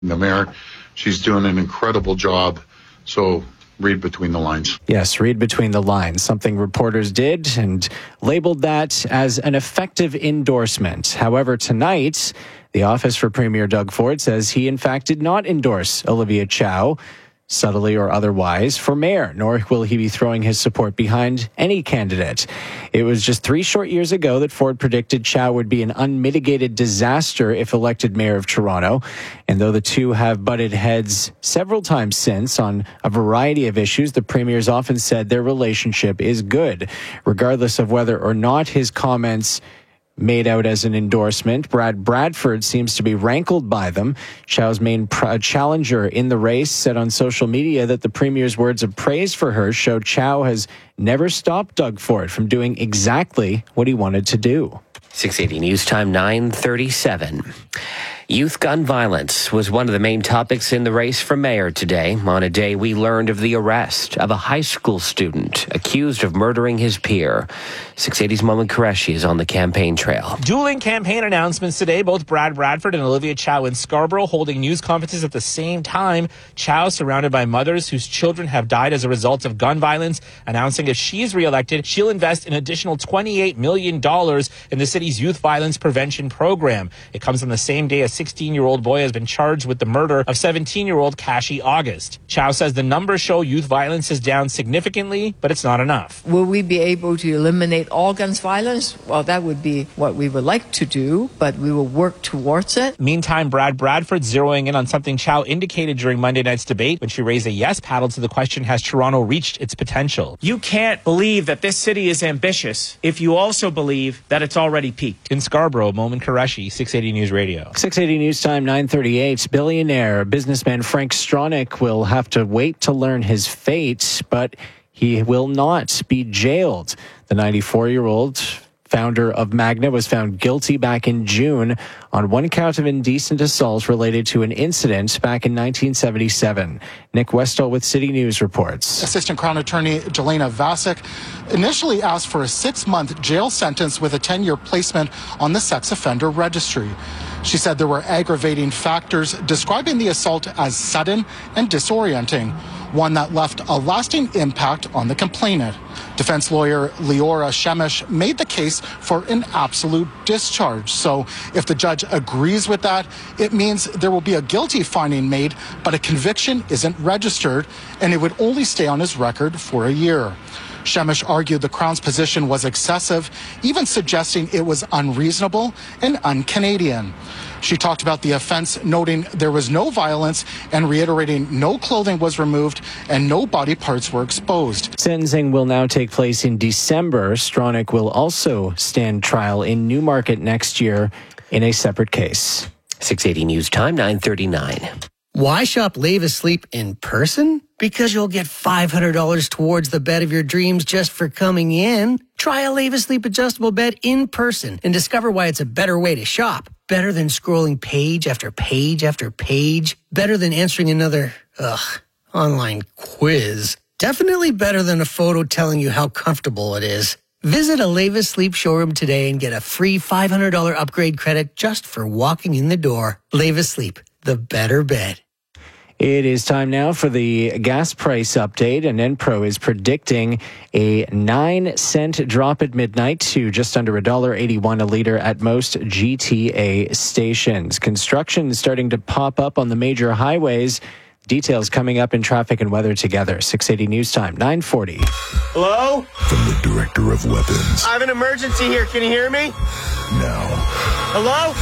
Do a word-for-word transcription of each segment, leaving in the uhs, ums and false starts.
The mayor, she's doing an incredible job. So read between the lines. Yes, read between the lines. Something reporters did and labeled that as an effective endorsement. However, tonight, the Office for Premier Doug Ford says he, in fact, did not endorse Olivia Chow, subtly or otherwise, for mayor, nor will he be throwing his support behind any candidate. It was just three short years ago that Ford predicted Chow would be an unmitigated disaster if elected mayor of Toronto. And though the two have butted heads several times since on a variety of issues, the premier's often said their relationship is good. Regardless of whether or not his comments made out as an endorsement, Brad Bradford seems to be rankled by them. Chow's main pr- challenger in the race said on social media that the premier's words of praise for her showed Chow has never stopped Doug Ford from doing exactly what he wanted to do. six eighty News Time, nine thirty-seven. Youth gun violence was one of the main topics in the race for mayor today. On a day we learned of the arrest of a high school student accused of murdering his peer. six eighty's Momin Qureshi is on the campaign trail. Dueling campaign announcements today. Both Brad Bradford and Olivia Chow in Scarborough holding news conferences at the same time. Chow, surrounded by mothers whose children have died as a result of gun violence, announcing if she is reelected, she'll invest an additional twenty-eight million dollars in the city's youth violence prevention program. It comes on the same day a sixteen-year-old boy has been charged with the murder of seventeen-year-old Kashi August. Chow says the numbers show youth violence is down significantly, but it's not enough. Will we be able to eliminate all guns violence? Well, that would be what we would like to do, but we will work towards it. Meantime, Brad Bradford zeroing in on something Chow indicated during Monday night's debate when she raised a yes paddle to the question, has Toronto reached its potential? You can't believe that this city is ambitious if you also believe that it's already peaked. In Scarborough, Momin Qureshi, six eighty News Radio. six eighty News Time, nine thirty-eight. Billionaire businessman Frank Stronach will have to wait to learn his fate, but he will not be jailed. The ninety-four-year-old founder of Magna was found guilty back in June on one count of indecent assault related to an incident back in nineteen seventy-seven. Nick Westall with City News reports. Assistant Crown Attorney Jelena Vasic initially asked for a six-month jail sentence with a ten-year placement on the sex offender registry. She said there were aggravating factors, describing the assault as sudden and disorienting, one that left a lasting impact on the complainant. Defense lawyer Leora Shemesh made the case for an absolute discharge. So if the judge agrees with that, it means there will be a guilty finding made, but a conviction isn't registered, and it would only stay on his record for a year. Shemesh argued the Crown's position was excessive, even suggesting it was unreasonable and un-Canadian. She talked about the offense, noting there was no violence and reiterating no clothing was removed and no body parts were exposed. Sentencing will now take place in December. Stronach will also stand trial in Newmarket next year in a separate case. six eighty News Time, nine thirty-nine. Why shop Lave Asleep in person? Because you'll get five hundred dollars towards the bed of your dreams just for coming in. Try a Lave Asleep adjustable bed in person and discover why it's a better way to shop. Better than scrolling page after page after page. Better than answering another, ugh, online quiz. Definitely better than a photo telling you how comfortable it is. Visit a Lave Asleep showroom today and get a free five hundred dollars upgrade credit just for walking in the door. Lave Asleep, the better bed. It is time now for the gas price update, and Enpro is predicting a nine cent drop at midnight to just under one dollar eighty-one a litre at most G T A stations. Construction is starting to pop up on the major highways. Details coming up in traffic and weather together. six eighty News Time, nine forty. Hello? From the Director of Weapons. I have an emergency here. Can you hear me? Now. Hello?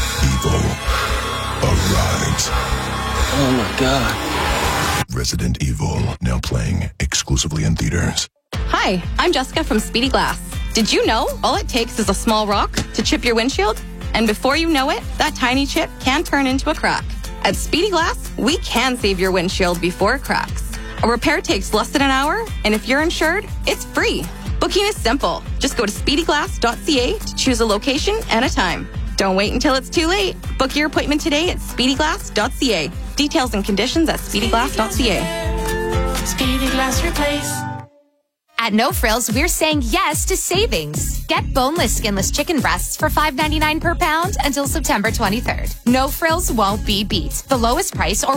Evil arrives. Oh my God. Resident Evil, now playing exclusively in theaters. Hi, I'm Jessica from Speedy Glass. Did you know all it takes is a small rock to chip your windshield? And before you know it, that tiny chip can turn into a crack. At Speedy Glass, we can save your windshield before it cracks. A repair takes less than an hour, and if you're insured, it's free. Booking is simple. Just go to speedy glass dot c a to choose a location and a time. Don't wait until it's too late. Book your appointment today at speedy glass dot c a. Details and conditions at speedy glass dot c a. Speedy Glass Replace. At No Frills, we're saying yes to savings. Get boneless, skinless chicken breasts for five ninety-nine per pound until September twenty-third. No Frills won't be beat. The lowest price or